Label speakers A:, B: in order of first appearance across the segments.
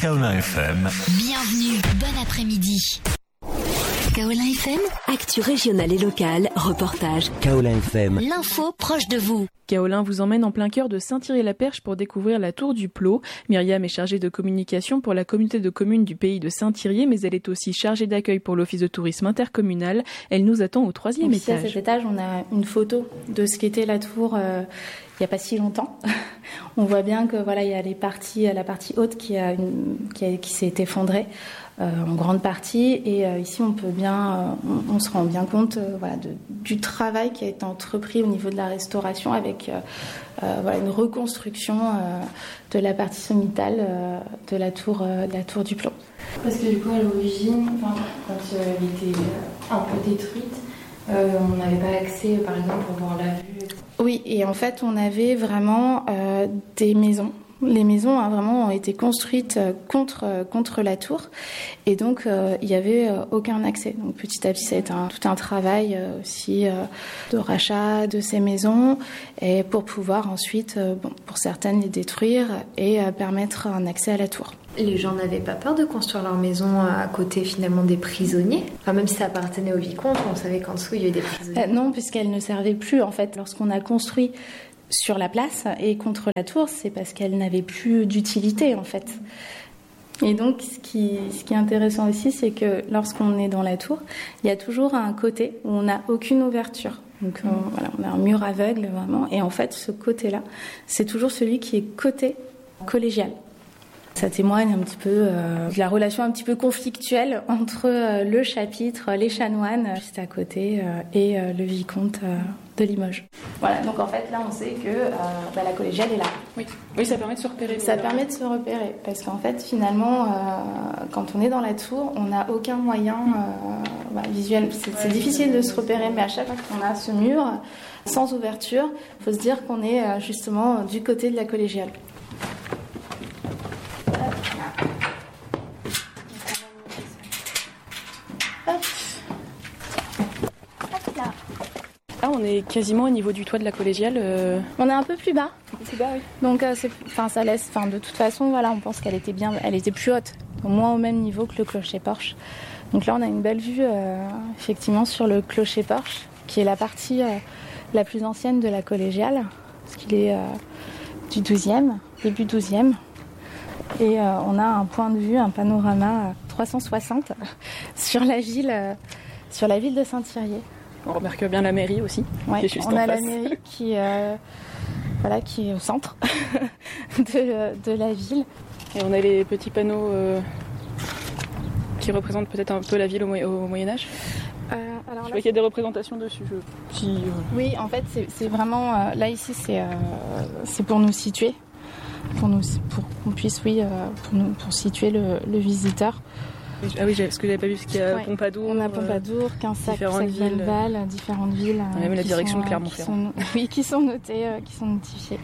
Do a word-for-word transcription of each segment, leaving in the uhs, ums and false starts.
A: Kaolin F M.
B: Bienvenue, bon après-midi. Kaolin F M,
C: actu régionale et locale, reportage.
D: Kaolin F M,
B: l'info proche de vous.
E: Kaolin vous emmène en plein cœur de Saint-Thierry-la-Perche pour découvrir la Tour du Plot. Myriam est chargée de communication pour la communauté de communes du pays de Saint-Thierry, mais elle est aussi chargée d'accueil pour l'office de tourisme intercommunal. Elle nous attend au troisième
F: Donc, ici,
E: étage.
F: à cet étage, on a une photo de ce qu'était la tour euh, il n'y a pas si longtemps. On voit bien que voilà, il y a les parties, la partie haute qui, a une, qui, a, qui s'est effondrée euh, en grande partie. Et euh, ici, on peut bien, euh, on, on se rend bien compte euh, voilà, de, du travail qui a été entrepris au niveau de la restauration avec euh, euh, voilà, une reconstruction euh, de la partie sommitale euh, de la tour, euh, de la tour du Plot. Parce que du coup, à l'origine, enfin, quand euh, elle était un peu détruite, euh, on n'avait pas accès, par exemple, pour voir la vue. Oui, et en fait, on avait vraiment euh, des maisons. Les maisons hein, vraiment ont été construites contre, contre la tour et donc euh, il n'y avait euh, aucun accès. Donc petit à petit, ça a été un, tout un travail euh, aussi euh, de rachat de ces maisons et pour pouvoir ensuite, euh, bon, pour certaines, les détruire et euh, permettre un accès à la tour.
G: Les gens n'avaient pas peur de construire leur maison à côté finalement des prisonniers. Enfin, même si ça appartenait au vicomte, on savait qu'en dessous il y avait des prisonniers.
F: Euh, non, puisqu'elle ne servait plus en fait. Lorsqu'on a construit sur la place et contre la tour, c'est parce qu'elle n'avait plus d'utilité en fait. Et donc ce qui, ce qui est intéressant aussi, c'est que lorsqu'on est dans la tour, il y a toujours un côté où on n'a aucune ouverture. Donc on, voilà, on a un mur aveugle vraiment. Et en fait, ce côté-là, c'est toujours celui qui est côté collégial. Ça témoigne un petit peu euh, de la relation un petit peu conflictuelle entre euh, le chapitre, les chanoines, euh, juste à côté, euh, et euh, le vicomte euh, de Limoges. Voilà, donc en fait, là, on sait que euh, bah, la collégiale est là.
E: Oui. oui, ça permet de se repérer.
F: Ça permet de se repérer, parce qu'en fait, finalement, euh, quand on est dans la tour, on n'a aucun moyen euh, bah, visuel. C'est, c'est difficile de se repérer, mais à chaque fois qu'on a ce mur sans ouverture, il faut se dire qu'on est euh, justement du côté de la collégiale.
E: Là, on est quasiment au niveau du toit de la collégiale. Euh...
F: On est un peu plus bas.
E: Un peu plus bas, oui.
F: Donc, euh, c'est, enfin, ça laisse. Enfin, de toute façon, voilà, on pense qu'elle était bien, elle était plus haute, au moins au même niveau que le clocher-porche. Donc là, on a une belle vue, euh, effectivement, sur le clocher-porche, qui est la partie euh, la plus ancienne de la collégiale, parce qu'il est euh, du douzième, début douzième. Et euh, on a un point de vue, un panorama euh, trois cent soixante sur la ville, euh, sur la ville de Saint-Thierry.
E: On remarque bien la mairie aussi.
F: Ouais,
E: qui est juste
F: on
E: en
F: a
E: face.
F: la mairie qui, euh, voilà, qui est au centre de, de la ville.
E: Et on a les petits panneaux euh, qui représentent peut-être un peu la ville au, Mo- au Moyen-Âge.
F: Euh, alors
E: je
F: là,
E: vois qu'il y a des représentations dessus. Je... Si, euh...
F: Oui, en fait, c'est, c'est vraiment... Euh, là, ici, c'est, euh, c'est pour nous situer. Pour, nous, pour qu'on puisse, oui, euh, pour, nous, pour situer le, le visiteur.
E: Ah oui, parce que j'avais pas vu, parce qu'il y a
F: ouais.
E: Pompadour.
F: On a Pompadour, Quinsac, Sac-Valval, différentes villes.
E: On a même la direction
F: sont,
E: de Clermont-Ferrand.
F: Qui sont, oui, qui sont notées, euh, qui sont notifiées.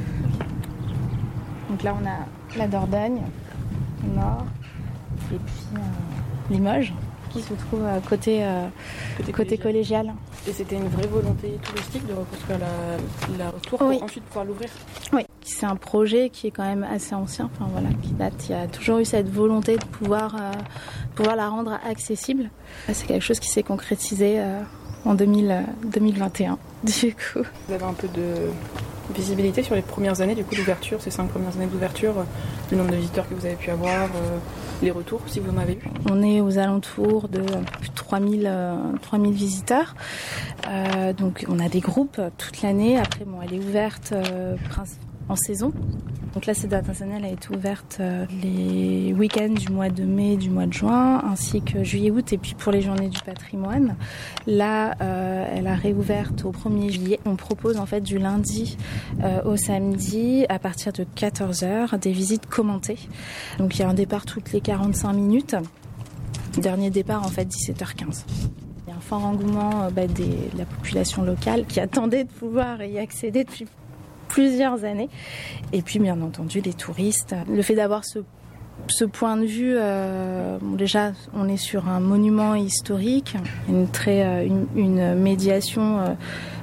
F: Donc là, on a la Dordogne, au nord, et puis euh, Limoges, qui se trouve à côté, euh, côté, côté collégial. collégial.
E: Et c'était une vraie volonté touristique de reconstruire la, la tour
F: oui.
E: pour ensuite pouvoir l'ouvrir.
F: Oui, c'est un projet qui est quand même assez ancien, enfin voilà, qui date. Il y a toujours eu cette volonté de pouvoir, euh, pouvoir la rendre accessible. C'est quelque chose qui s'est concrétisé euh, en deux mille, deux mille vingt et un. Du coup,
E: vous avez un peu de visibilité sur les premières années du coup d'ouverture, ces cinq premières années d'ouverture, le nombre de visiteurs que vous avez pu avoir, euh, les retours si vous en avez eu.
F: On est aux alentours de plus de trois mille, euh, trois mille visiteurs. Euh, donc on a des groupes toute l'année. Après, bon, elle est ouverte euh, en saison. Donc là, cette dernière année, elle a été ouverte euh, les week-ends du mois de mai, du mois de juin, ainsi que juillet-août, et puis pour les journées du patrimoine. Là, euh, elle a réouverte au premier juillet. On propose en fait du lundi euh, au samedi, à partir de quatorze heures, des visites commentées. Donc il y a un départ toutes les quarante-cinq minutes. Dernier départ en fait dix-sept heures quinze. Il y a un fort engouement euh, bah, des, de la population locale qui attendait de pouvoir y accéder depuis plusieurs années. Et puis, bien entendu, les touristes. Le fait d'avoir ce, ce point de vue, euh, bon, déjà, on est sur un monument historique, une, très, une, une médiation euh,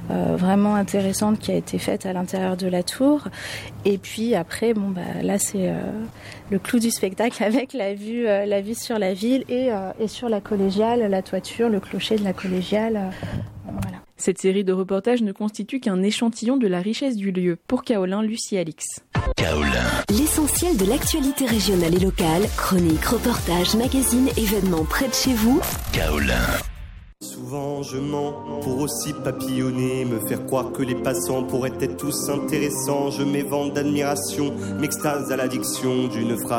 F: euh, vraiment intéressante qui a été faite à l'intérieur de la tour. Et puis après, bon, bah, là, c'est euh, le clou du spectacle avec la vue, euh, la vue sur la ville et, euh, et sur la collégiale, la toiture, le clocher de la collégiale. Euh, voilà.
E: Cette série de reportages ne constitue qu'un échantillon de la richesse du lieu. Pour Kaolin, Lucie Alix.
A: Kaolin.
C: L'essentiel de l'actualité régionale et locale, chroniques, reportages, magazines, événements près de chez vous.
A: Kaolin.
D: Souvent je mens pour aussi papillonner, me faire croire que les passants pourraient être tous intéressants. Je m'évente d'admiration, m'extase à l'addiction d'une phrase.